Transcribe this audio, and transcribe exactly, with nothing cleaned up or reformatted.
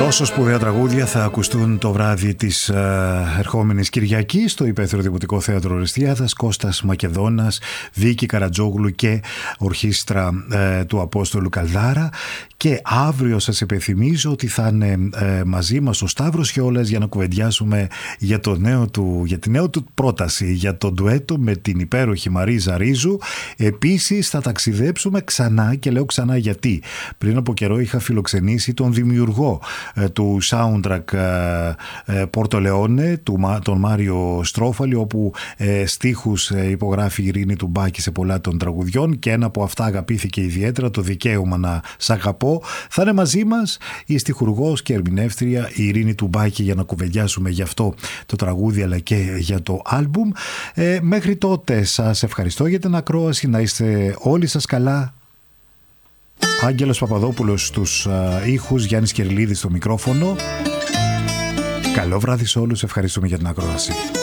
Τόσο σπουδαία τραγούδια θα ακουστούν το βράδυ της ε, ερχόμενης Κυριακής στο Υπαίθριο Δημοτικό Θέατρο Οριστιάδας. Κώστας Μακεδόνας, Βίκη Καρατζόγλου και ορχήστρα ε, του Απόστολου Καλδάρα. Και αύριο σας υπενθυμίζω ότι θα είναι ε, μαζί μας ο Σταύρος Χιόλας για να κουβεντιάσουμε για, το νέο του, για τη νέο του πρόταση, για το ντουέτο με την υπέροχη Μαρίζα Ρίζου. Επίσης θα ταξιδέψουμε ξανά, και λέω ξανά γιατί πριν από καιρό είχα φιλοξενήσει τον δημιουργό ε, του soundtrack ε, ε, Πόρτο Λεόνε, του, τον Μάριο Στρόφαλη, όπου ε, στίχους ε, υπογράφει η Ειρήνη Τουμπάκη σε πολλά των τραγουδιών, και ένα από αυτά αγαπήθηκε ιδιαίτερα, το Δικαίωμα να σ' αγαπώ. Θα είναι μαζί μας η στιχουργός και ερμηνεύτρια η Ειρήνη Τουμπάκη για να κουβεντιάσουμε γι' αυτό το τραγούδι αλλά και για το άλμπουμ. Ε, μέχρι τότε σας ευχαριστώ για την ακρόαση, να είστε όλοι σας καλά. Άγγελος Παπαδόπουλος στους α, ήχους, Γιάννης Κερλίδης στο μικρόφωνο. Καλό βράδυ σε όλους, ευχαριστούμε για την ακρόαση.